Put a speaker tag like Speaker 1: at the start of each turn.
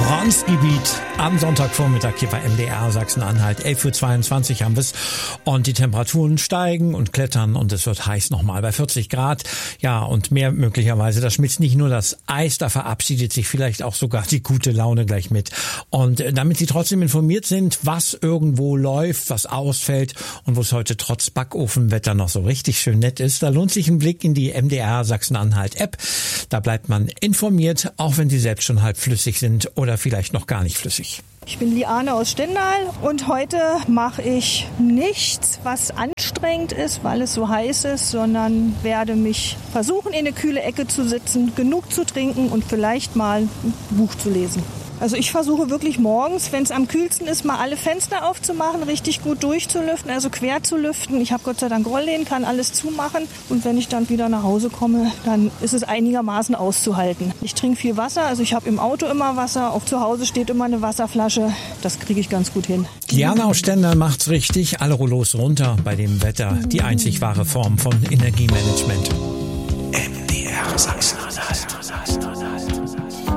Speaker 1: Bronzegebiet am Sonntagvormittag hier bei MDR Sachsen-Anhalt. 11.22 Uhr haben wir es und die Temperaturen steigen und klettern und es wird heiß nochmal bei 40 Grad. Ja, und mehr möglicherweise. Da schmilzt nicht nur das Eis, da verabschiedet sich vielleicht auch sogar die gute Laune gleich mit. Und damit Sie trotzdem informiert sind, was irgendwo läuft, was ausfällt und wo es heute trotz Backofenwetter noch so richtig schön nett ist, da lohnt sich ein Blick in die MDR Sachsen-Anhalt App. Da bleibt man informiert, auch wenn Sie selbst schon halb flüssig sind oder vielleicht noch gar nicht flüssig.
Speaker 2: Ich bin Liane aus Stendal und heute mache ich nichts, was anstrengend ist, weil es so heiß ist, sondern werde mich versuchen, in eine kühle Ecke zu sitzen, genug zu trinken und vielleicht mal ein Buch zu lesen. Also ich versuche wirklich morgens, wenn es am kühlsten ist, mal alle Fenster aufzumachen, richtig gut durchzulüften, also quer zu lüften. Ich habe Gott sei Dank Rollladen, kann alles zumachen und wenn ich dann wieder nach Hause komme, dann ist es einigermaßen auszuhalten. Ich trinke viel Wasser, also ich habe im Auto immer Wasser, auch zu Hause steht immer eine Wasserflasche. Das kriege ich ganz gut hin.
Speaker 1: Liane aus Stendal macht's richtig, alle Rollos runter bei dem Wetter. Die einzig wahre Form von Energiemanagement.